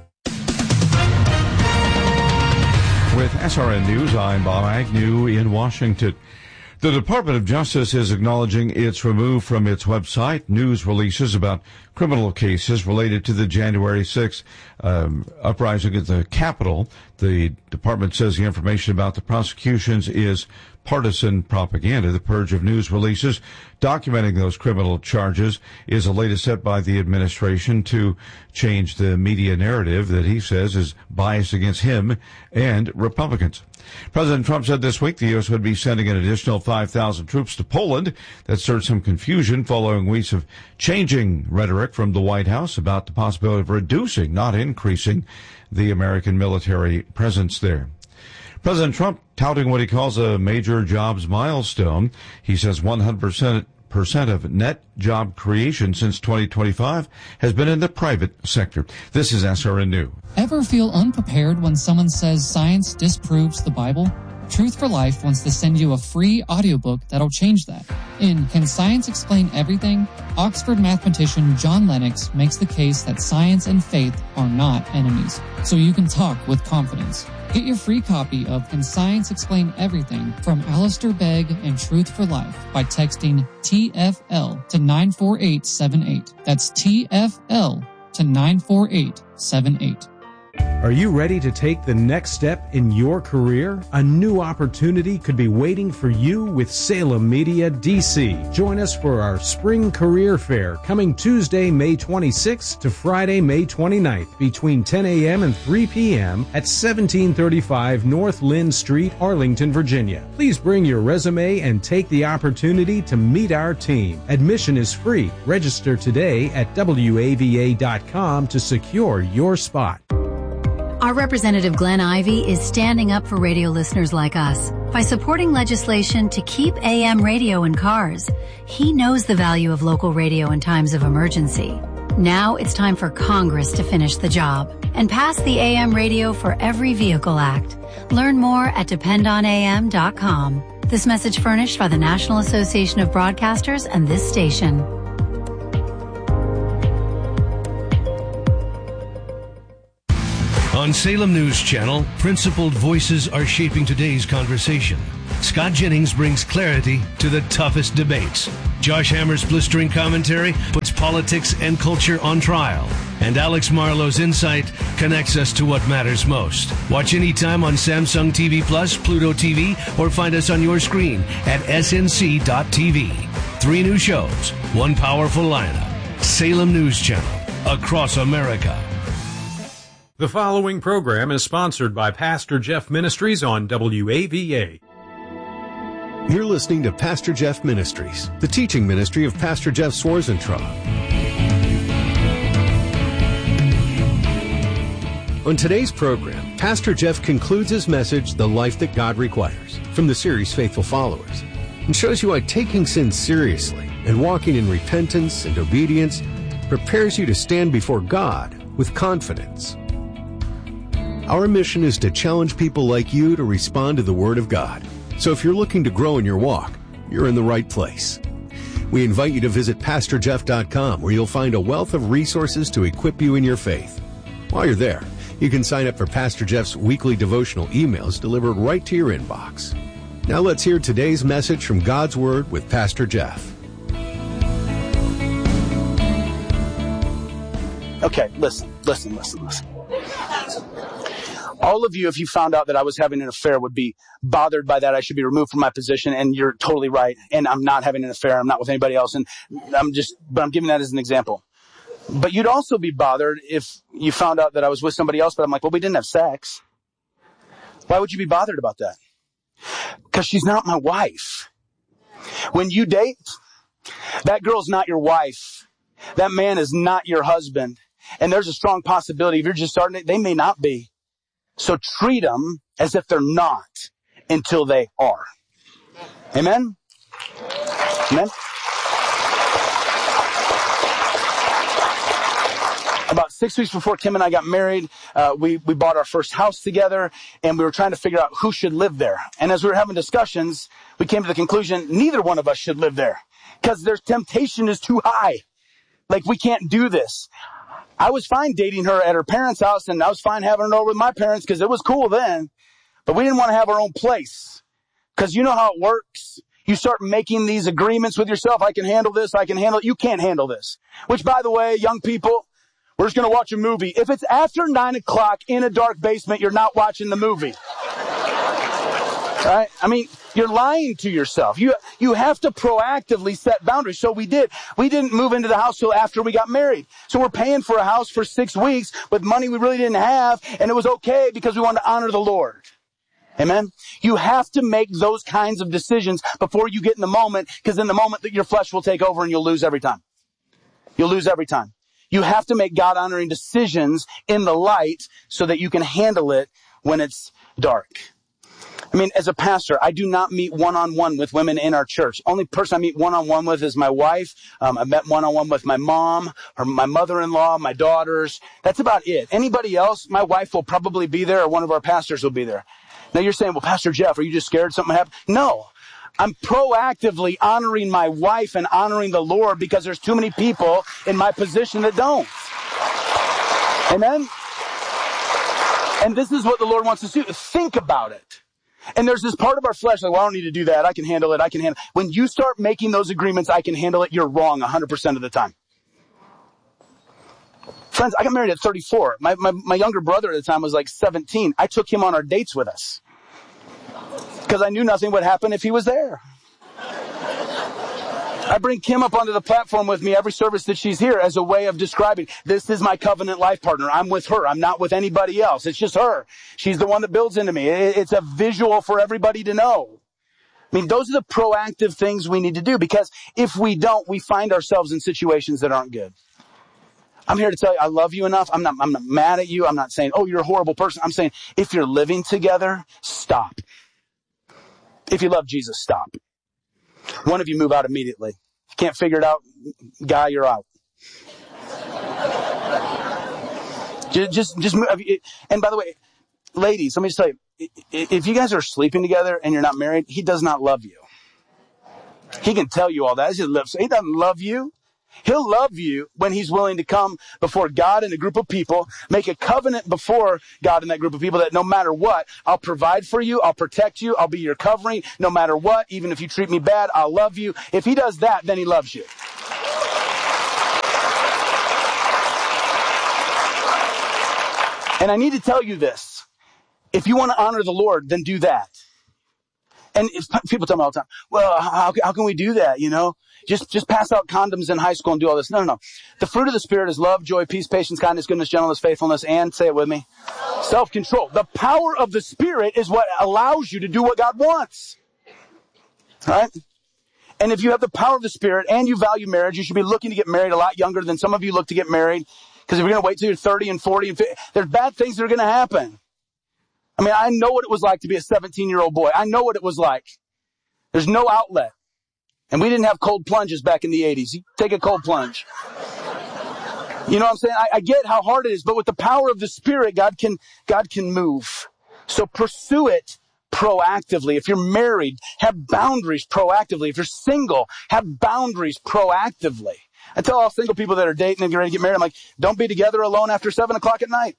With SRN News, I'm Bob Agnew in Washington. The Department of Justice is acknowledging it's removed from its website news releases about criminal cases related to the January 6th uprising at the Capitol. The department says the information about the prosecutions is partisan propaganda. The purge of news releases documenting those criminal charges is the latest step by the administration to change the media narrative that he says is biased against him and Republicans. President Trump said this week the U.S. would be sending an additional 5,000 troops to Poland. That stirred some confusion following weeks of changing rhetoric from the White House about the possibility of reducing, not increasing, the American military presence there. President Trump touting what he calls a major jobs milestone. He says 100% of net job creation since 2025 has been in the private sector. This is SRN News. Ever feel unprepared when someone says science disproves the Bible? Truth for Life wants to send you a free audiobook that'll change that. In Can Science Explain Everything?, Oxford mathematician John Lennox makes the case that science and faith are not enemies, so you can talk with confidence. Get your free copy of Can Science Explain Everything from Alistair Begg and Truth for Life by texting TFL to 94878. That's TFL to 94878. Are you ready to take the next step in your career? A new opportunity could be waiting for you with Salem Media DC. Join us for our Spring Career Fair coming Tuesday, May 26th to Friday, May 29th between 10 a.m. and 3 p.m. at 1735 North Lynn Street, Arlington, Virginia. Please bring your resume and take the opportunity to meet our team. Admission is free. Register today at WAVA.com to secure your spot. Our representative Glenn Ivey is standing up for radio listeners like us by supporting legislation to keep AM radio in cars. He knows the value of local radio in times of emergency. Now it's time for Congress to finish the job and pass the AM Radio for Every Vehicle Act. Learn more at dependonam.com. This message furnished by the National Association of Broadcasters and this station. On Salem News Channel, principled voices are shaping today's conversation. Scott Jennings brings clarity to the toughest debates. Josh Hammer's blistering commentary puts politics and culture on trial. And Alex Marlowe's insight connects us to what matters most. Watch anytime on Samsung TV Plus, Pluto TV, or find us on your screen at snc.tv. 3 new shows, 1 powerful lineup. Salem News Channel, across America. The following program is sponsored by Pastor Jeff Ministries on WAVA. You're listening to Pastor Jeff Ministries, the teaching ministry of Pastor Jeff Swarzentraub. On today's program, Pastor Jeff concludes his message, The Life That God Requires, from the series Faithful Followers, and shows you why taking sin seriously and walking in repentance and obedience prepares you to stand before God with confidence. Our mission is to challenge people like you to respond to the Word of God. So if you're looking to grow in your walk, you're in the right place. We invite you to visit PastorJeff.com, where you'll find a wealth of resources to equip you in your faith. While you're there, you can sign up for Pastor Jeff's weekly devotional emails delivered right to your inbox. Now let's hear today's message from God's Word with Pastor Jeff. Okay, listen. All of you, if you found out that I was having an affair, would be bothered by that. I should be removed from my position, and you're totally right. And I'm not having an affair. I'm not with anybody else. And I'm giving that as an example. But you'd also be bothered if you found out that I was with somebody else, but I'm like, well, we didn't have sex. Why would you be bothered about that? Because she's not my wife. When you date, that girl's not your wife. That man is not your husband. And there's a strong possibility if you're just starting it, they may not be. So treat them as if they're not until they are. Amen? Amen? About 6 weeks before Kim and I got married, we bought our first house together, and we were trying to figure out who should live there. And as we were having discussions, we came to the conclusion neither one of us should live there because their temptation is too high. Like, we can't do this. I was fine dating her at her parents' house, and I was fine having her over with my parents because it was cool then. But we didn't want to have our own place because you know how it works. You start making these agreements with yourself. I can handle this. I can handle it. You can't handle this. Which, by the way, young people, we're just going to watch a movie. If it's after 9 o'clock in a dark basement, you're not watching the movie. Right? I mean, you're lying to yourself. You have to proactively set boundaries. So we did. We didn't move into the house till after we got married. So we're paying for a house for 6 weeks with money we really didn't have, and it was okay because we wanted to honor the Lord. Amen? You have to make those kinds of decisions before you get in the moment, because in the moment that your flesh will take over and you'll lose every time. You'll lose every time. You have to make God-honoring decisions in the light so that you can handle it when it's dark. I mean, as a pastor, I do not meet one-on-one with women in our church. Only person I meet one-on-one with is my wife. I met one-on-one with my mom, or my mother-in-law, my daughters. That's about it. Anybody else, my wife will probably be there, or one of our pastors will be there. Now you're saying, well, Pastor Jeff, are you just scared something happened? No. I'm proactively honoring my wife and honoring the Lord because there's too many people in my position that don't. Amen? And this is what the Lord wants us to do. Think about it. And there's this part of our flesh like, well, I don't need to do that. I can handle it. When you start making those agreements, I can handle it, you're wrong 100% of the time. Friends, I got married at 34. My younger brother at the time was like 17. I took him on our dates with us because I knew nothing would happen if he was there. I bring Kim up onto the platform with me every service that she's here as a way of describing, this is my covenant life partner. I'm with her. I'm not with anybody else. It's just her. She's the one that builds into me. It's a visual for everybody to know. I mean, those are the proactive things we need to do, because if we don't, we find ourselves in situations that aren't good. I'm here to tell you, I love you enough. I'm not mad at you. I'm not saying, oh, you're a horrible person. I'm saying, if you're living together, stop. If you love Jesus, stop. One of you move out immediately. If you can't figure it out, guy, you're out. Just move. And by the way, ladies, let me just tell you, if you guys are sleeping together and you're not married, he does not love you. He can tell you all that. He doesn't love you. He'll love you when he's willing to come before God and a group of people, make a covenant before God and that group of people that no matter what, I'll provide for you, I'll protect you, I'll be your covering, no matter what, even if you treat me bad, I'll love you. If he does that, then he loves you. And I need to tell you this. If you want to honor the Lord, then do that. And if people tell me all the time, well, how can we do that, you know? Just pass out condoms in high school and do all this. No. The fruit of the Spirit is love, joy, peace, patience, kindness, goodness, gentleness, faithfulness, and, say it with me, self-control. The power of the Spirit is what allows you to do what God wants. All right? And if you have the power of the Spirit and you value marriage, you should be looking to get married a lot younger than some of you look to get married. Because if you're going to wait till you're 30 and 40 and 50, there's bad things that are going to happen. I mean, I know what it was like to be a 17-year-old boy. I know what it was like. There's no outlet. And we didn't have cold plunges back in the 80s. You take a cold plunge. You know what I'm saying? I get how hard it is, but with the power of the Spirit, God can move. So pursue it proactively. If you're married, have boundaries proactively. If you're single, have boundaries proactively. I tell all single people that are dating and getting ready to get married, I'm like, don't be together alone after 7 o'clock at night.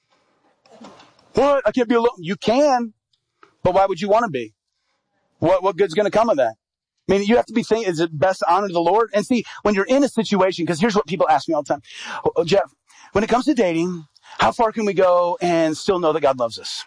What? I can't be alone. You can, but why would you want to be? What good's going to come of that? I mean, you have to be thinking, is it best to honor the Lord? And see, when you're in a situation, because here's what people ask me all the time. Oh, Jeff, when it comes to dating, how far can we go and still know that God loves us?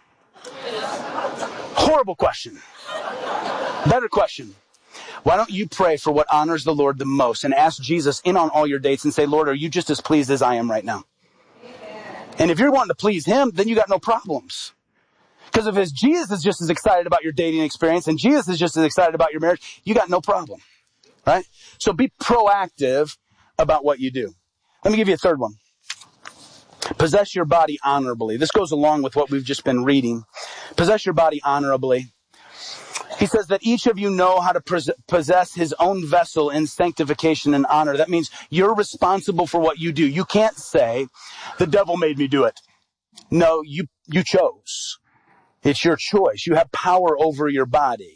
Horrible question. Better question. Why don't you pray for what honors the Lord the most and ask Jesus in on all your dates and say, Lord, are you just as pleased as I am right now? And if you're wanting to please him, then you got no problems. Because if Jesus is just as excited about your dating experience and Jesus is just as excited about your marriage, you got no problem. Right? So be proactive about what you do. Let me give you a third one. Possess your body honorably. This goes along with what we've just been reading. Possess your body honorably. He says that each of you know how to possess his own vessel in sanctification and honor. That means you're responsible for what you do. You can't say, the devil made me do it. No, you chose. It's your choice. You have power over your body.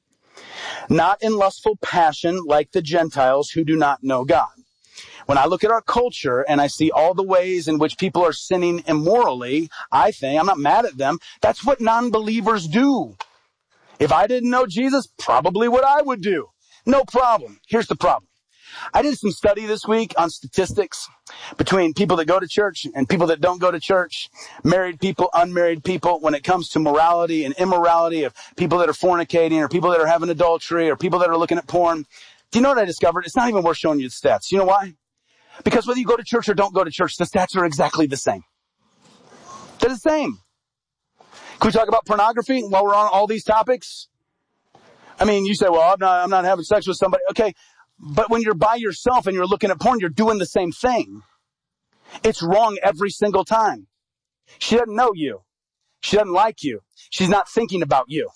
Not in lustful passion like the Gentiles who do not know God. When I look at our culture and I see all the ways in which people are sinning immorally, I think, I'm not mad at them, that's what non-believers do. If I didn't know Jesus, probably what I would do. No problem. Here's the problem. I did some study this week on statistics between people that go to church and people that don't go to church, married people, unmarried people, when it comes to morality and immorality of people that are fornicating or people that are having adultery or people that are looking at porn. Do you know what I discovered? It's not even worth showing you the stats. You know why? Because whether you go to church or don't go to church, the stats are exactly the same. They're the same. Can we talk about pornography while we're on all these topics? I mean, you say, well, I'm not having sex with somebody. Okay. But when you're by yourself and you're looking at porn, you're doing the same thing. It's wrong every single time. She doesn't know you. She doesn't like you. She's not thinking about you.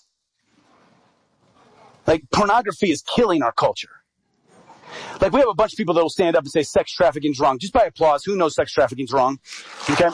Like, pornography is killing our culture. Like, we have a bunch of people that will stand up and say sex trafficking's wrong. Just by applause, who knows sex trafficking's wrong? Okay?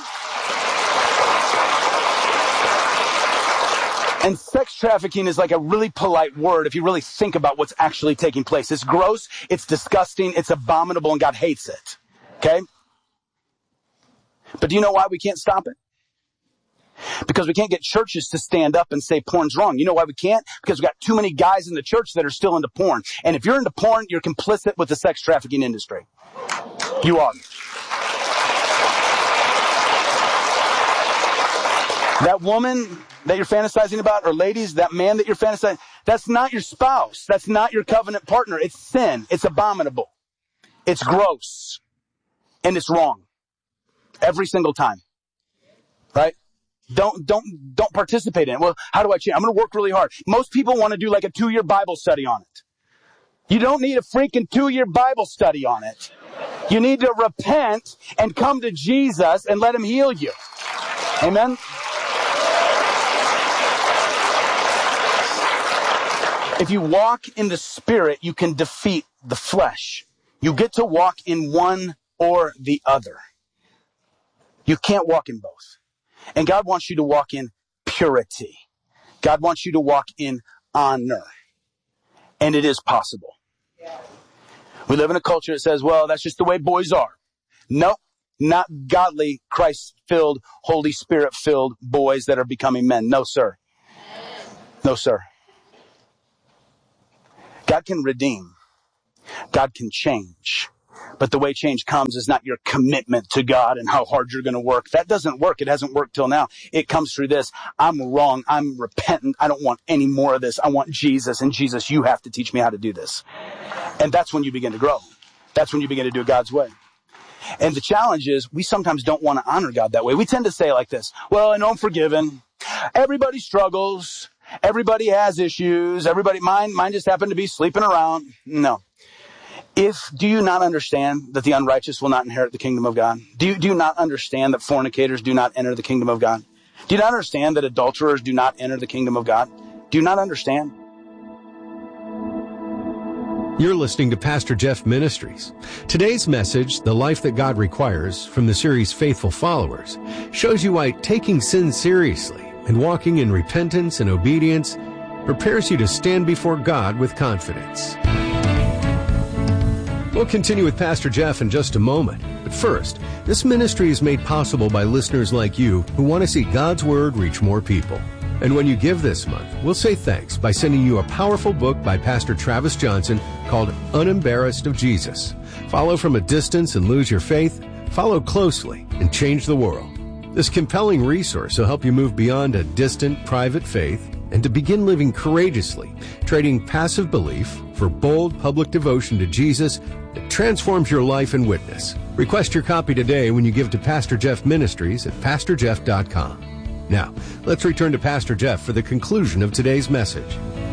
And sex trafficking is like a really polite word if you really think about what's actually taking place. It's gross, it's disgusting, it's abominable, and God hates it. Okay? But do you know why we can't stop it? Because we can't get churches to stand up and say porn's wrong. You know why we can't? Because we got too many guys in the church that are still into porn. And if you're into porn, you're complicit with the sex trafficking industry. You are. That woman that you're fantasizing about, or ladies, that man that you're fantasizing, that's not your spouse. That's not your covenant partner. It's sin. It's abominable. It's gross. And it's wrong. Every single time. Right? Don't participate in it. Well, how do I change? I'm going to work really hard. Most people want to do like a 2-year Bible study on it. You don't need a freaking 2-year Bible study on it. You need to repent and come to Jesus and let him heal you. Amen? If you walk in the Spirit, you can defeat the flesh. You get to walk in one or the other. You can't walk in both. And God wants you to walk in purity. God wants you to walk in honor. And it is possible. We live in a culture that says, well, that's just the way boys are. Nope, not godly, Christ-filled, Holy Spirit-filled boys that are becoming men. No, sir. No, sir. God can redeem. God can change. But the way change comes is not your commitment to God and how hard you're going to work. That doesn't work. It hasn't worked till now. It comes through this. I'm wrong. I'm repentant. I don't want any more of this. I want Jesus. And Jesus, you have to teach me how to do this. And that's when you begin to grow. That's when you begin to do it God's way. And the challenge is we sometimes don't want to honor God that way. We tend to say like this, well, I know I'm forgiven. Everybody struggles. Everybody has issues. Mine just happened to be sleeping around. No. Do you not understand that the unrighteous will not inherit the kingdom of God? Do you not understand that fornicators do not enter the kingdom of God? Do you not understand that adulterers do not enter the kingdom of God? Do you not understand? You're listening to Pastor Jeff Ministries. Today's message, The Life That God Requires, from the series Faithful Followers, shows you why taking sin seriously and walking in repentance and obedience prepares you to stand before God with confidence. We'll continue with Pastor Jeff in just a moment. But first, this ministry is made possible by listeners like you who want to see God's Word reach more people. And when you give this month, we'll say thanks by sending you a powerful book by Pastor Travis Johnson called Unembarrassed of Jesus. Follow from a distance and lose your faith. Follow closely and change the world. This compelling resource will help you move beyond a distant, private faith and to begin living courageously, trading passive belief for bold public devotion to Jesus that transforms your life and witness. Request your copy today when you give to Pastor Jeff Ministries at PastorJeff.com. Now, let's return to Pastor Jeff for the conclusion of today's message.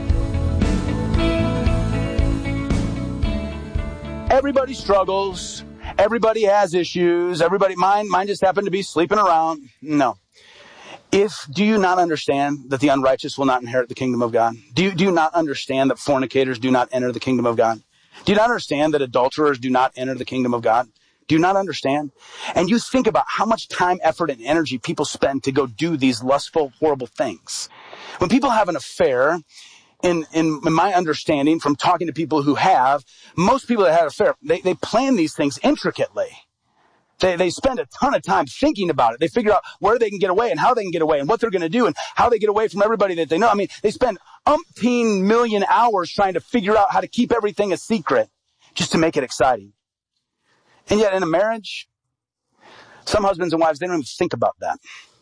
Everybody struggles. Everybody has issues. Mine just happened to be sleeping around. No. Do you not understand that the unrighteous will not inherit the kingdom of God? Do you not understand that fornicators do not enter the kingdom of God? Do you not understand that adulterers do not enter the kingdom of God? Do you not understand? And you think about how much time, effort, and energy people spend to go do these lustful, horrible things. When people have an affair, in my understanding from talking to people who have, most people that had an affair, they plan these things intricately. They spend a ton of time thinking about it. They figure out where they can get away and how they can get away and what they're going to do and how they get away from everybody that they know. I mean, they spend umpteen million hours trying to figure out how to keep everything a secret just to make it exciting. And yet in a marriage, some husbands and wives, they don't even think about that.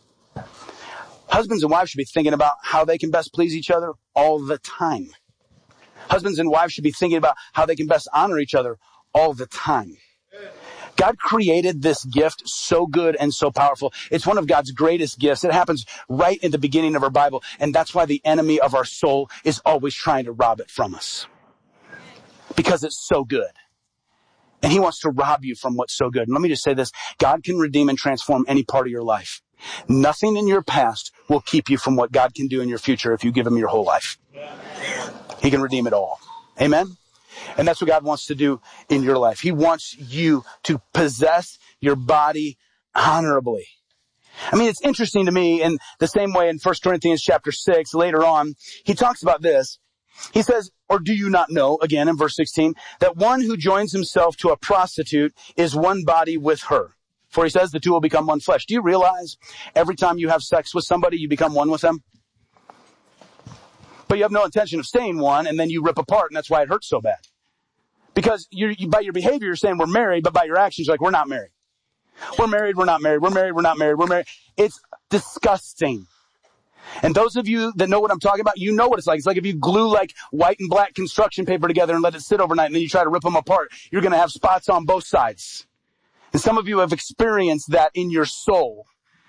Husbands and wives should be thinking about how they can best please each other all the time. Husbands and wives should be thinking about how they can best honor each other all the time. God created this gift so good and so powerful. It's one of God's greatest gifts. It happens right in the beginning of our Bible, and that's why the enemy of our soul is always trying to rob it from us. Because it's so good. And he wants to rob you from what's so good. And let me just say this. God can redeem and transform any part of your life. Nothing in your past will keep you from what God can do in your future if you give him your whole life. He can redeem it all. Amen? And that's what God wants to do in your life. He wants you to possess your body honorably. I mean, it's interesting to me in the same way in 1 Corinthians chapter 6, later on, he talks about this. He says, or do you not know, again in verse 16, that one who joins himself to a prostitute is one body with her? For he says the two will become one flesh. Do you realize every time you have sex with somebody, you become one with them? But you have no intention of staying one, and then you rip apart, and that's why it hurts so bad. Because by your behavior, you're saying we're married, but by your actions, you're like, we're not married. We're married, we're not married. We're married, we're not married. We're married. It's disgusting. And those of you that know what I'm talking about, you know what it's like. It's like if you glue like white and black construction paper together and let it sit overnight, and then you try to rip them apart, you're going to have spots on both sides. And some of you have experienced that in your soul.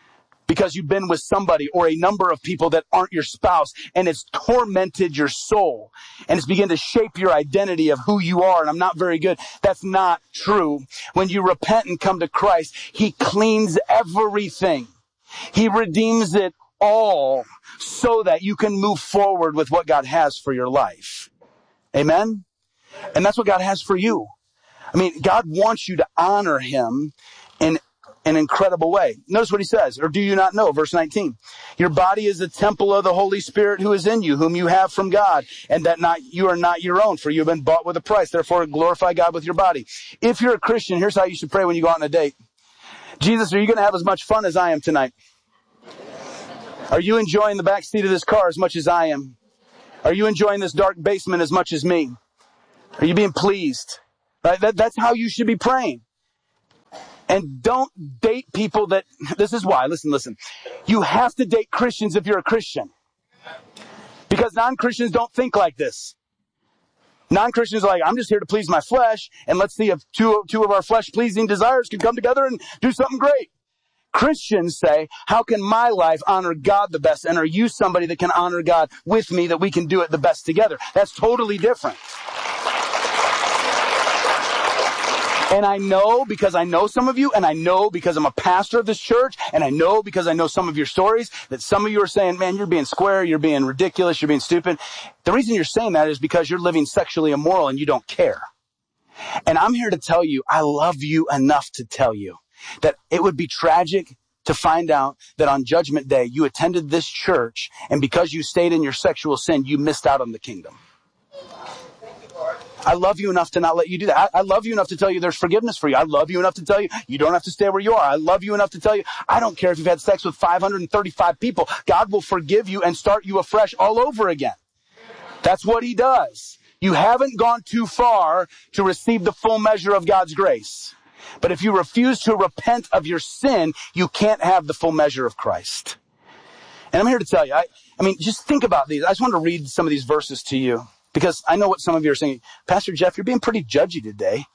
because you've been with somebody or a number of people that aren't your spouse, and it's tormented your soul, and it's begun to shape your identity of who you are, and I'm not very good. That's not true. When you repent and come to Christ, He cleans everything. He redeems it all so that you can move forward with what God has for your life. Amen? And that's what God has for you. I mean, God wants you to honor Him in an incredible way. Notice what He says, or do you not know? Verse 19. Your body is a temple of the Holy Spirit who is in you, whom you have from God, and that you are not your own, for you have been bought with a price. Therefore, glorify God with your body. If you're a Christian, here's how you should pray when you go out on a date. Jesus, are you going to have as much fun as I am tonight? Are you enjoying the back seat of this car as much as I am? Are you enjoying this dark basement as much as me? Are you being pleased? Right? That's how you should be praying. And don't date people that, this is why, listen. You have to date Christians if you're a Christian. Because non-Christians don't think like this. Non-Christians are like, I'm just here to please my flesh, and let's see if two of our flesh-pleasing desires can come together and do something great. Christians say, how can my life honor God the best? And are you somebody that can honor God with me, that we can do it the best together? That's totally different. And I know because I know some of you, and I know because I'm a pastor of this church, and I know because I know some of your stories, that some of you are saying, man, you're being square, you're being ridiculous, you're being stupid. The reason you're saying that is because you're living sexually immoral and you don't care. And I'm here to tell you, I love you enough to tell you that it would be tragic to find out that on Judgment Day you attended this church, and because you stayed in your sexual sin, you missed out on the kingdom. I love you enough to not let you do that. I love you enough to tell you there's forgiveness for you. I love you enough to tell you you don't have to stay where you are. I love you enough to tell you I don't care if you've had sex with 535 people. God will forgive you and start you afresh all over again. That's what He does. You haven't gone too far to receive the full measure of God's grace. But if you refuse to repent of your sin, you can't have the full measure of Christ. And I'm here to tell you, I mean, just think about these. I just want to read some of these verses to you, because I know what some of you are saying. Pastor Jeff, you're being pretty judgy today.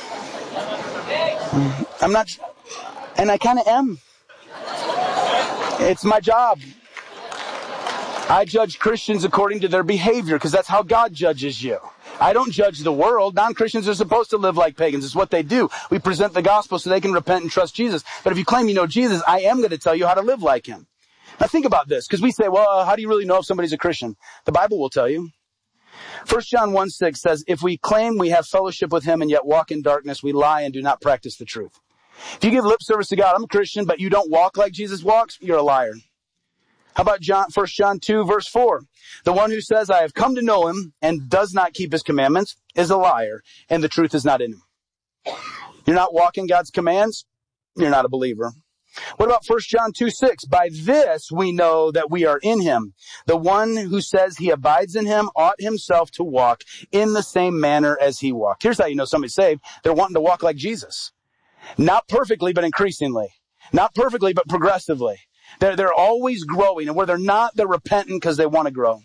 I'm not, and I kind of am. It's my job. I judge Christians according to their behavior, because that's how God judges you. I don't judge the world. Non-Christians are supposed to live like pagans. It's what they do. We present the gospel so they can repent and trust Jesus. But if you claim you know Jesus, I am going to tell you how to live like Him. Now think about this, because we say, well, how do you really know if somebody's a Christian? The Bible will tell you. 1 John 1:6 says, if we claim we have fellowship with Him and yet walk in darkness, we lie and do not practice the truth. If you give lip service to God, I'm a Christian, but you don't walk like Jesus walks, you're a liar. How about 1 John 2, verse 4? The one who says, I have come to know Him and does not keep His commandments is a liar, and the truth is not in him. You're not walking God's commands, you're not a believer. What about 1 John 2:6? By this we know that we are in Him. The one who says he abides in Him ought himself to walk in the same manner as He walked. Here's how you know somebody's saved. They're wanting to walk like Jesus. Not perfectly, but increasingly. Not perfectly, but progressively. They're always growing, and where they're not, they're repentant because they want to grow.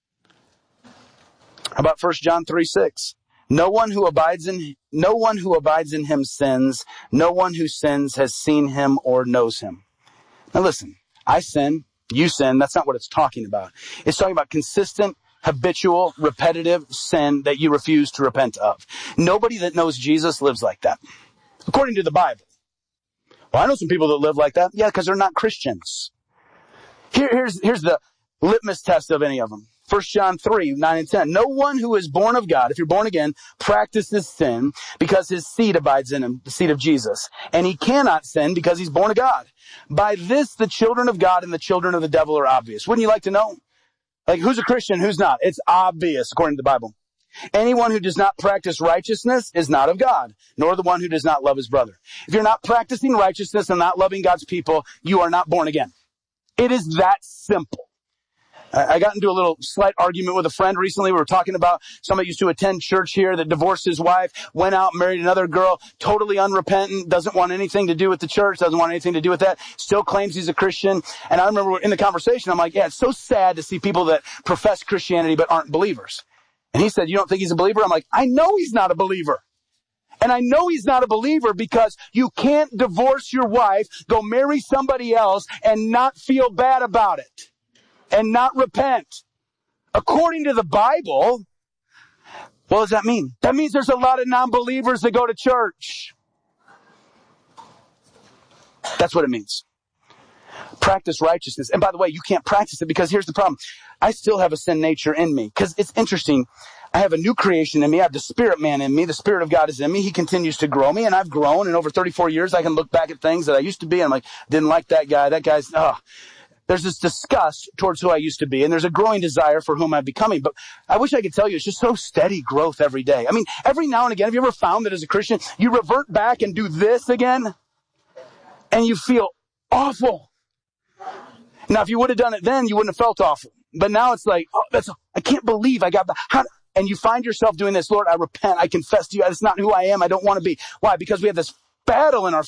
How about 1 John 3:6? No one who abides in Him sins. No one who sins has seen Him or knows Him. Now listen, I sin, you sin. That's not what it's talking about. It's talking about consistent, habitual, repetitive sin that you refuse to repent of. Nobody that knows Jesus lives like that, according to the Bible. Well, I know some people that live like that. Yeah, because they're not Christians. Here's the litmus test of any of them. 1 John 3, 9 and 10. No one who is born of God, if you're born again, practices sin because his seed abides in him, the seed of Jesus. And he cannot sin because he's born of God. By this, the children of God and the children of the devil are obvious. Wouldn't you like to know? Like, who's a Christian, who's not? It's obvious, according to the Bible. Anyone who does not practice righteousness is not of God, nor the one who does not love his brother. If you're not practicing righteousness and not loving God's people, you are not born again. It is that simple. I got into a little slight argument with a friend recently. We were talking about somebody used to attend church here that divorced his wife, went out, married another girl, totally unrepentant, doesn't want anything to do with the church, doesn't want anything to do with that, still claims he's a Christian. And I remember in the conversation, I'm like, yeah, it's so sad to see people that profess Christianity but aren't believers. And he said, you don't think he's a believer? I'm like, I know he's not a believer. And I know he's not a believer because you can't divorce your wife, go marry somebody else, and not feel bad about it. And not repent. According to the Bible, what does that mean? That means there's a lot of non-believers that go to church. That's what it means. Practice righteousness. And by the way, you can't practice it because here's the problem. I still have a sin nature in me. Because it's interesting. I have a new creation in me. I have the spirit man in me. The Spirit of God is in me. He continues to grow me, and I've grown. And over 34 years, I can look back at things that I used to be, and I'm like, didn't like that guy. That guy's, There's this disgust towards who I used to be, and there's a growing desire for whom I'm becoming. But I wish I could tell you it's just so steady growth every day. I mean, every now and again, have you ever found that as a Christian, you revert back and do this again, and you feel awful? Now, if you would have done it then, you wouldn't have felt awful. But now it's like, I can't believe I got that. And you find yourself doing this. Lord, I repent. I confess to you. That's not who I am. I don't want to be. Why? Because we have this battle in our